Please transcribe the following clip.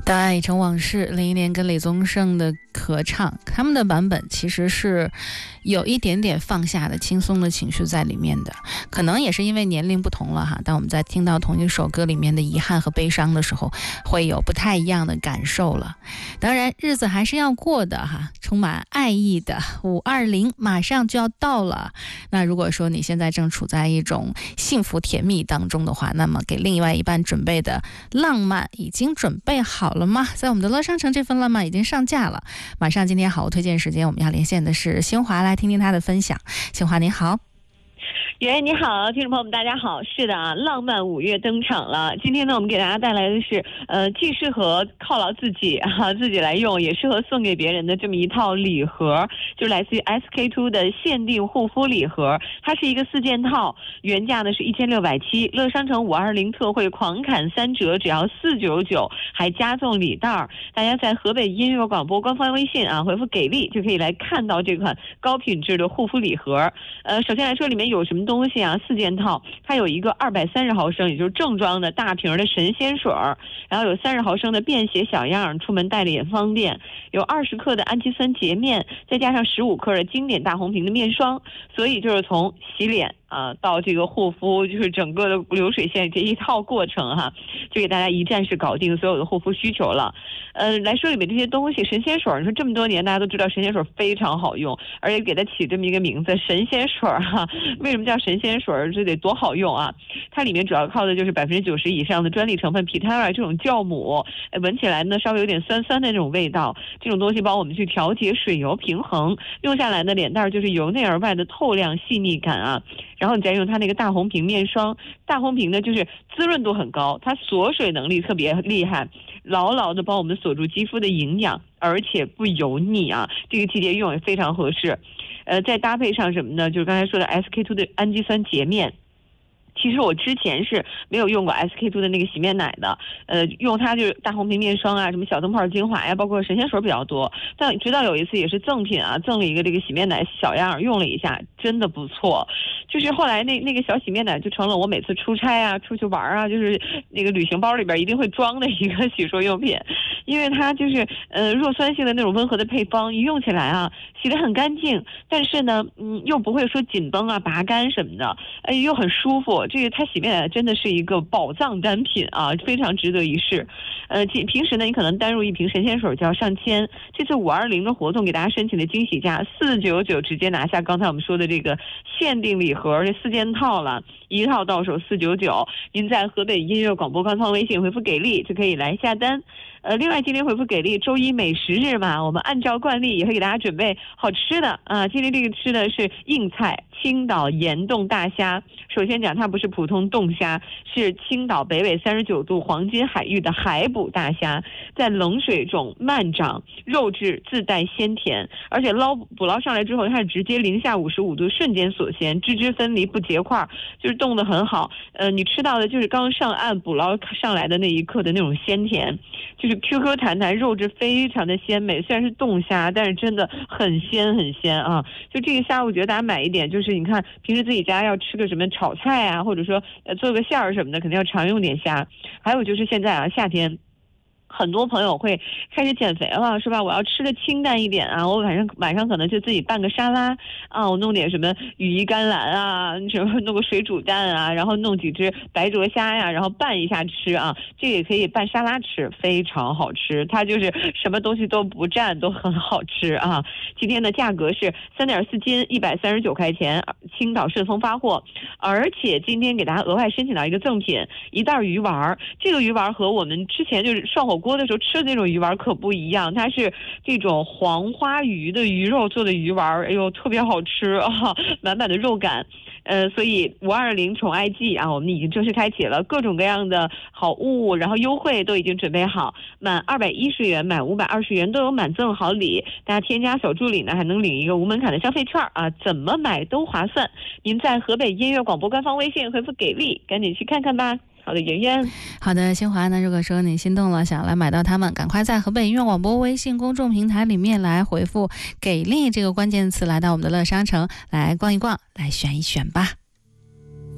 大爱已成往事，林忆莲跟李宗盛的合唱，他们的版本其实是有一点点放下的轻松的情绪在里面的，可能也是因为年龄不同了哈。当我们在听到同一首歌里面的遗憾和悲伤的时候，会有不太一样的感受了。当然，日子还是要过的哈，充满爱意的520马上就要到了。那如果说你现在正处在一种幸福甜蜜当中的话，那么给另外一半准备的浪漫已经准备好了吗？在我们的乐商城，这份浪漫已经上架了。马上今天好物推荐时间，我们要连线的是新华，来听听他的分享。新华您好。 袁你好，听众朋友们大家好。是的啊，浪漫5月登场了。今天呢，我们给大家带来的是既适合犒劳自己自己来用，也适合送给别人的这么一套礼盒，就是来自于 SK2 的限定护肤礼盒。它是一个4件套，原价呢是1670，乐商城520特惠狂砍3折，只要499，还加送礼袋。大家在河北音乐广播官方微信回复给力就可以来看到这款高品质的护肤礼盒。首先来说里面有什么东西4件套，它有一个230毫升，也就是正装的大瓶的神仙水，然后有30毫升的便携小样，出门带着也方便，有20克的氨基酸洁面，再加上15克的经典大红瓶的面霜，所以就是从洗脸到这个护肤，就是整个的流水线这一套过程就给大家一站式搞定所有的护肤需求了。来说里面这些东西，神仙水，你说这么多年大家都知道神仙水非常好用，而且给它起这么一个名字神仙水为什么叫神仙水？这得多好用啊！它里面主要靠的就是90%以上的专利成分Pitara这种酵母，闻起来呢稍微有点酸酸的那种味道，这种东西帮我们去调节水油平衡，用下来的脸蛋就是由内而外的透亮细腻感然后你再用它那个大红瓶面霜，大红瓶呢就是滋润度很高，它锁水能力特别厉害，牢牢的帮我们锁住肌肤的营养，而且不油腻这个季节用也非常合适。再搭配上什么呢？就是刚才说的 SK2 的氨基酸洁面。其实我之前是没有用过 SK2 的那个洗面奶的，用它就是大红瓶面霜什么小灯泡精华包括神仙水比较多。但直到有一次也是赠品赠了一个这个洗面奶小样，用了一下，真的不错。就是后来那个小洗面奶就成了我每次出差出去玩就是那个旅行包里边一定会装的一个洗漱用品，因为它就是弱酸性的那种温和的配方，一用起来洗得很干净，但是呢又不会说紧绷拔干什么的，又很舒服。这个它洗面奶真的是一个宝藏单品非常值得一试。平时呢你可能单入一瓶神仙水就要上千，这次520的活动给大家申请的惊喜价499，直接拿下刚才我们说的这个限定礼盒这4件套了，一套到手499。您在河北音乐广播官方微信回复给力就可以来下单。另外今天回复给力，周一美食日嘛，我们按照惯例也会给大家准备好吃的今天这个吃的是硬菜，青岛盐冻大虾。首先讲它不是普通冻虾，是青岛北纬39度黄金海域的海捕大虾，在冷水中慢长，肉质自带鲜甜，而且捕捞上来之后它是直接零下55度瞬间锁鲜，汁汁分离不结块，就是冻得很好。你吃到的就是刚上岸捕捞上来的那一刻的那种鲜甜，就是 QQ 弹弹，肉质非常的鲜美。虽然是冻虾，但是真的很鲜很鲜就这个虾我觉得大家买一点，就是你看平时自己家要吃个什么炒菜或者说做个馅儿什么的，肯定要常用点虾。还有就是现在夏天很多朋友会开始减肥了，是吧？我要吃的清淡一点我晚上可能就自己拌个沙拉我弄点什么羽衣甘蓝什么弄个水煮蛋然后弄几只白灼虾然后拌一下吃这个也可以拌沙拉吃，非常好吃。它就是什么东西都不占，都很好吃今天的价格是3.4斤139块钱，青岛顺丰发货。而且今天给大家额外申请到一个赠品，一袋鱼丸。这个鱼丸和我们之前就是涮火锅的时候吃的那种鱼丸可不一样，它是这种黄花鱼的鱼肉做的鱼丸，哎呦特别好吃满满的肉感。所以520宠爱季我们已经正式开启了，各种各样的好物然后优惠都已经准备好，满210元满520元都有满赠好礼。大家添加小助理呢还能领一个无门槛的消费券怎么买都划算。您在河北音乐广播官方微信回复给力，赶紧去看看吧。好的，圆圆。 好的，新华呢，如果说你心动了，想要来买到它们，赶快在河北音乐广播微信公众平台里面来回复给力这个关键词，来到我们的乐商城来逛一逛，来选一选吧。